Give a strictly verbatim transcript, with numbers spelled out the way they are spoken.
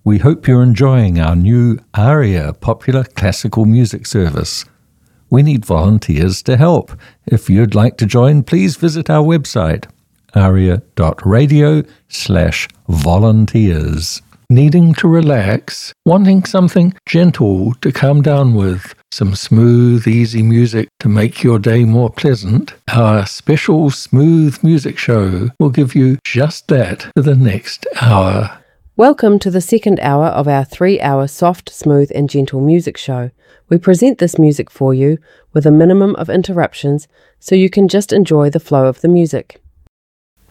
We hope you're enjoying our new ARIA popular classical music service. We need volunteers to help. If you'd like to join, please visit our website, aria.radio slash volunteers. Needing to relax? Wanting something gentle to calm down with? Some smooth, easy music to make your day more pleasant? Our special smooth music show will give you just that for the next hour. Welcome to the second hour of our three-hour soft, smooth and gentle music show. We present this music for you with a minimum of interruptions so you can just enjoy the flow of the music.